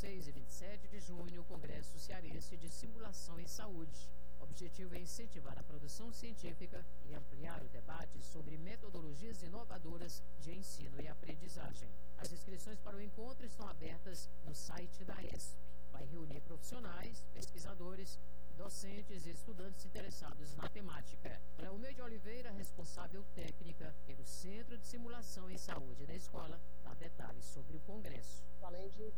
26 e 27 de junho, o Congresso Cearense de Simulação em Saúde. O objetivo é incentivar a produção científica e ampliar o debate sobre metodologias inovadoras de ensino e aprendizagem. As inscrições para o encontro estão abertas no site da ESP. Vai reunir profissionais, pesquisadores, docentes e estudantes interessados na temática. Cleomir de Oliveira, responsável técnica pelo Centro de Simulação em Saúde da escola, dá detalhes sobre o congresso. Além de